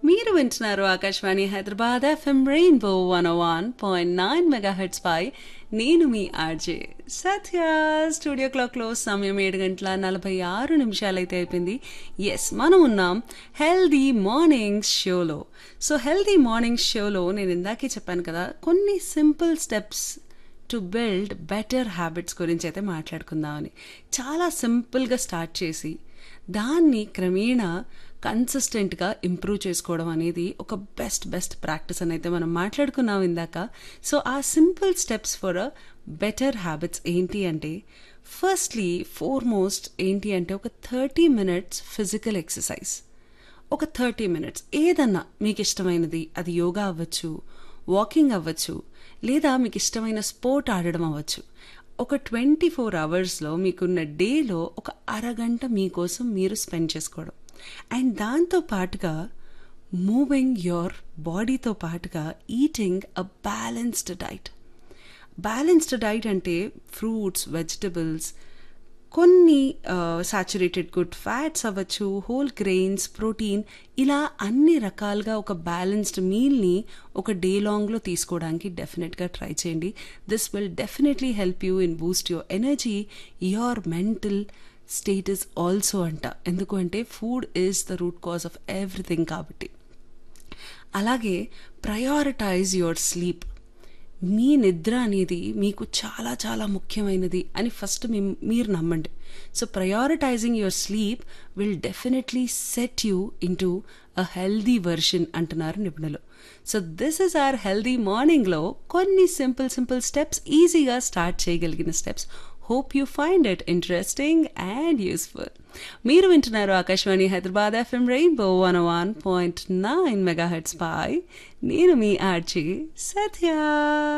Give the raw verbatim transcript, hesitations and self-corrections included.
మీరు వింటున్నారు Akashvani Hyderabad FM rainbow one one point nine megahertz పై నేను మీ ఆర్జే సత్య. స్టూడియో క్లాక్లో సమయం ఏడు గంటల నలభై ఆరు నిమిషాలైతే అయిపోయింది. ఎస్, మనం ఉన్నాం హెల్దీ మార్నింగ్స్ షోలో. సో హెల్దీ మార్నింగ్స్ షోలో నేను ఇందాకే చెప్పాను కదా, కొన్ని simple steps to build better habits గురించి అయితే మాట్లాడుకుందామని. చాలా సింపుల్గా స్టార్ట్ చేసి దాన్ని క్రమేణా కన్సిస్టెంట్గా ఇంప్రూవ్ చేసుకోవడం అనేది ఒక బెస్ట్ బెస్ట్ ప్రాక్టీస్ అని అయితే మనం మాట్లాడుకున్నాం ఇందాక. సో ఆ simple steps for a better habits ఏంటి అంటే, ఫస్ట్లీ ఫోర్మోస్ట్ ఏంటి అంటే ఒక థర్టీ మినిట్స్ ఫిజికల్ ఎక్సర్సైజ్. ఒక థర్టీ మినిట్స్ ఏదన్నా మీకు ఇష్టమైనది, అది యోగా అవ్వచ్చు, వాకింగ్ అవ్వచ్చు, లేదా మీకు ఇష్టమైన స్పోర్ట్ ఆడడం అవ్వచ్చు. ఒక ట్వంటీ ఫోర్ అవర్స్లో మీకున్న డేలో ఒక అరగంట మీకోసం మీరు స్పెండ్ చేసుకోవడం. అండ్ దాంతో పాటుగా మూవింగ్ యోర్ బాడీతో పాటుగా eating a balanced diet. Balanced diet అంటే ఫ్రూట్స్, వెజిటబుల్స్, కొన్ని సాచురేటెడ్ గుడ్ ఫ్యాట్స్ అవ్వచ్చు, హోల్ గ్రెయిన్స్, ప్రోటీన్, ఇలా అన్ని రకాలుగా ఒక బ్యాలెన్స్డ్ మీల్ని ఒక డే లాంగ్లో తీసుకోవడానికి డెఫినెట్గా ట్రై చేయండి. This will definitely help you in Boost your energy, your mental status also అంట. ఎందుకు అంటే food is the root cause of everything కాబట్టి. అలాగే ప్రయారిటైజ్ యువర్ స్లీప్. మీ నిద్ర అనేది మీకు చాలా చాలా ముఖ్యమైనది అని ఫస్ట్ మీ మీరు నమ్మండి. So prioritising your sleep will definitely set you in to a healthy version అంటున్నారు నిపుణులు. So this is our healthy మార్నింగ్లో కొన్ని సింపుల్ సింపుల్ స్టెప్స్, ఈజీగా స్టార్ట్ చేయగలిగిన steps. Hope you find it interesting and useful. మీరు వింటున్నారు Akashvani Hyderabad FM rainbow one one point nine megahertz పై నేను మీ RJ సత్య.